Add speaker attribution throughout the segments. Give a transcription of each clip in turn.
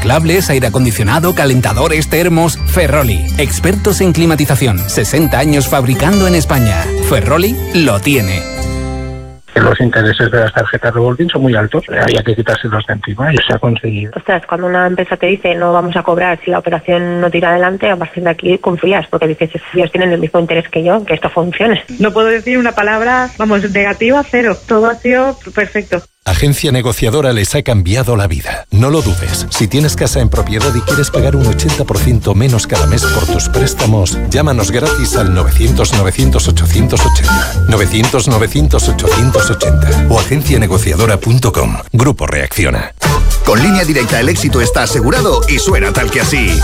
Speaker 1: reciclables, aire acondicionado, calentadores, termos. Ferroli, expertos en climatización, 60 años fabricando en España. Ferroli lo tiene.
Speaker 2: Los intereses de las tarjetas revolving son muy altos, había que quitárselos de encima y se ha conseguido.
Speaker 3: Ostras, cuando una empresa te dice no vamos a cobrar si la operación no tira adelante, a partir de aquí confías, porque dices, ellos tienen el mismo interés que yo, que esto funcione.
Speaker 4: No puedo decir una palabra, negativa, cero. Todo ha sido perfecto.
Speaker 5: Agencia Negociadora les ha cambiado la vida. No lo dudes. Si tienes casa en propiedad y quieres pagar un 80% menos cada mes por tus préstamos, llámanos gratis al 900-900-880. 900-900-880 o agencianegociadora.com. Grupo Reacciona.
Speaker 6: Con Línea Directa el éxito está asegurado y suena tal que así.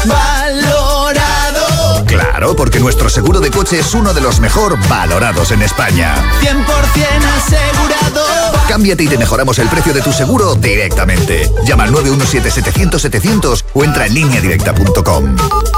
Speaker 7: ¡Valorado!
Speaker 6: Claro, porque nuestro seguro de coche es uno de los mejor valorados en España.
Speaker 7: 100% asegurado.
Speaker 6: Cámbiate y te mejoramos el precio de tu seguro directamente. Llama al 917-700-700 o entra en lineadirecta.com.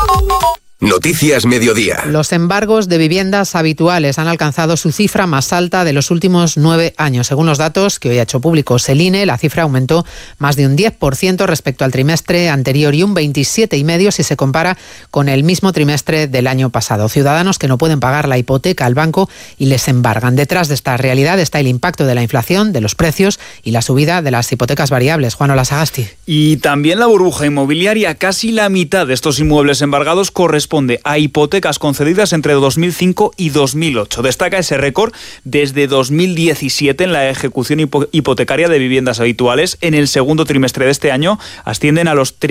Speaker 8: Noticias Mediodía.
Speaker 9: Los embargos de viviendas habituales han alcanzado su cifra más alta de los últimos 9 años. Según los datos que hoy ha hecho públicos el INE, la cifra aumentó más de un 10% respecto al trimestre anterior y un 27,5% si se compara con el mismo trimestre del año pasado. Ciudadanos que no pueden pagar la hipoteca al banco y les embargan. Detrás de esta realidad está el impacto de la inflación, de los precios y la subida de las hipotecas variables. Juan Olasagasti.
Speaker 10: Y también la burbuja inmobiliaria. Casi la mitad de estos inmuebles embargados corresponde a hipotecas concedidas entre 2005 y 2008. Destaca ese récord desde 2017 en la ejecución hipotecaria de viviendas habituales. En el segundo trimestre de este año ascienden a los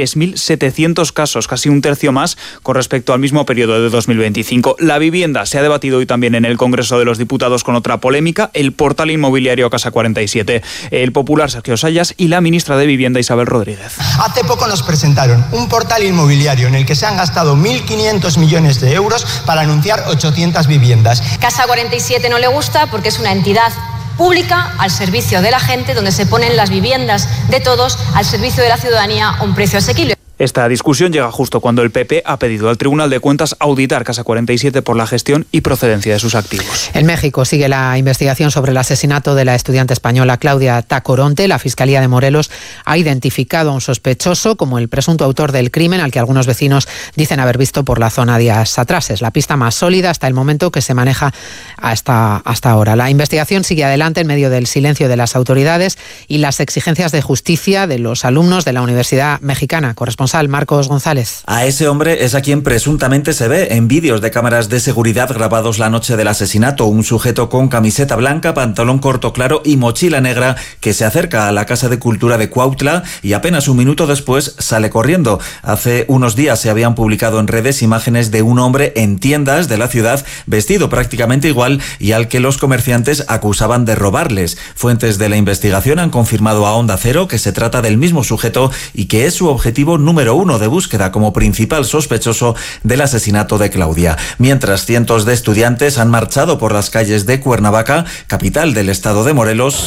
Speaker 10: 3.700 casos, casi un tercio más con respecto al mismo periodo de 2025. La vivienda se ha debatido hoy también en el Congreso de los Diputados con otra polémica, el portal inmobiliario Casa 47. El popular Sergio Sayas y la ministra de Vivienda Isabel Rodríguez.
Speaker 11: Hace poco nos presentaron un portal inmobiliario en el que se han gastado 1.500 millones de euros para anunciar 800 viviendas.
Speaker 12: Casa 47 no le gusta porque es una entidad pública al servicio de la gente, donde se ponen las viviendas de todos al servicio de la ciudadanía a un precio asequible.
Speaker 10: Esta discusión llega justo cuando el PP ha pedido al Tribunal de Cuentas auditar Casa 47 por la gestión y procedencia de sus activos.
Speaker 9: En México sigue la investigación sobre el asesinato de la estudiante española Claudia Tacoronte. La Fiscalía de Morelos ha identificado a un sospechoso como el presunto autor del crimen al que algunos vecinos dicen haber visto por la zona días atrás. Es la pista más sólida hasta el momento que se maneja hasta ahora. La investigación sigue adelante en medio del silencio de las autoridades y las exigencias de justicia de los alumnos de la Universidad Mexicana. Corresponsal Marcos González.
Speaker 13: A ese hombre es a quien presuntamente se ve en vídeos de cámaras de seguridad grabados la noche del asesinato. Un sujeto con camiseta blanca, pantalón corto claro y mochila negra que se acerca a la Casa de Cultura de Cuautla y apenas un minuto después sale corriendo. Hace unos días se habían publicado en redes imágenes de un hombre en tiendas de la ciudad vestido prácticamente igual y al que los comerciantes acusaban de robarles. Fuentes de la investigación han confirmado a Onda Cero que se trata del mismo sujeto y que es su objetivo número 1 de búsqueda como principal sospechoso del asesinato de Claudia. Mientras cientos de estudiantes han marchado por las calles de Cuernavaca, capital del estado de Morelos.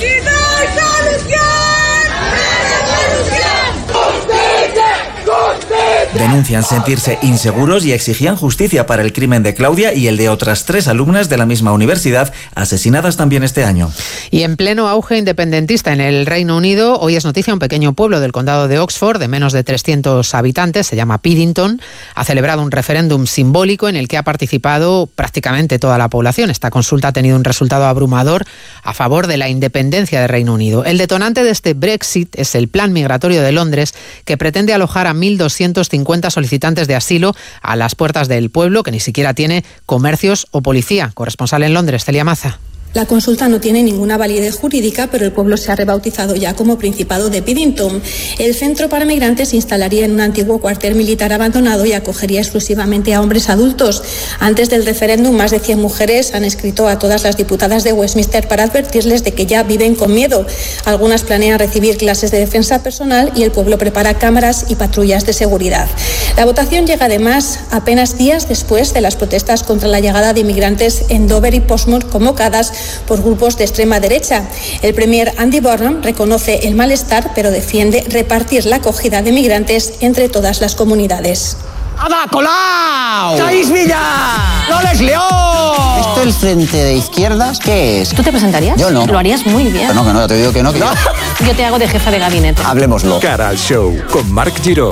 Speaker 13: Denuncian sentirse inseguros y exigían justicia para el crimen de Claudia y el de otras 3 alumnas de la misma universidad, asesinadas también este año.
Speaker 9: Y en pleno auge independentista en el Reino Unido, hoy es noticia un pequeño pueblo del condado de Oxford, de menos de 300 habitantes, se llama Piddington, ha celebrado un referéndum simbólico en el que ha participado prácticamente toda la población. Esta consulta ha tenido un resultado abrumador a favor de la independencia del Reino Unido. El detonante de este Brexit es el plan migratorio de Londres, que pretende alojar a 1.250 solicitantes de asilo a las puertas del pueblo, que ni siquiera tiene comercios o policía. Corresponsal en Londres, Celia Maza.
Speaker 14: La consulta no tiene ninguna validez jurídica, pero el pueblo se ha rebautizado ya como Principado de Piddington. El centro para migrantes se instalaría en un antiguo cuartel militar abandonado y acogería exclusivamente a hombres adultos. Antes del referéndum, más de 100 mujeres han escrito a todas las diputadas de Westminster para advertirles de que ya viven con miedo. Algunas planean recibir clases de defensa personal y el pueblo prepara cámaras y patrullas de seguridad. La votación llega además apenas días después de las protestas contra la llegada de inmigrantes en Dover y Portsmouth convocadas por grupos de extrema derecha. El premier Andy Burnham reconoce el malestar, pero defiende repartir la acogida de migrantes entre todas las comunidades.
Speaker 15: ¡Ada Colau! ¡Cais Villa! ¡Loles León!
Speaker 16: ¿Esto el Frente de Izquierdas qué es?
Speaker 12: ¿Tú te presentarías?
Speaker 16: Yo no.
Speaker 12: Lo harías muy bien.
Speaker 16: Que no, ya te digo que no.
Speaker 12: Yo te hago de jefa de gabinete.
Speaker 16: Hablemoslo.
Speaker 8: Cara al show con Marc Giró.